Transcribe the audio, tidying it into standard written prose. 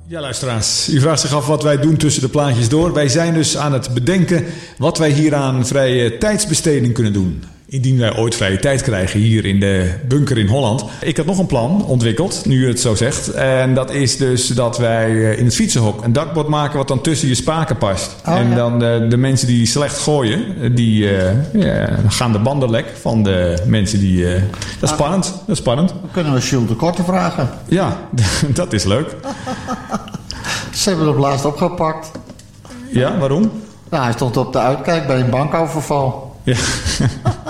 Ja, luisteraars, u vraagt zich af wat wij doen tussen de plaatjes door. Wij zijn dus aan het bedenken wat wij hier aan vrije tijdsbesteding kunnen doen. Indien wij ooit vrije tijd krijgen hier in de bunker in Holland. Ik had nog een plan ontwikkeld, nu u het zo zegt. En dat is dus dat wij in het fietsenhok een dakbord maken wat dan tussen je spaken past. En dan de mensen die slecht gooien, die gaan de banden lek van de mensen die... Dat is spannend. Dan kunnen we Jules de Korte vragen. Ja, dat is leuk. Ze hebben hem laatst opgepakt. Ja, waarom? Nou, hij stond op de uitkijk bij een bankoverval. Ja.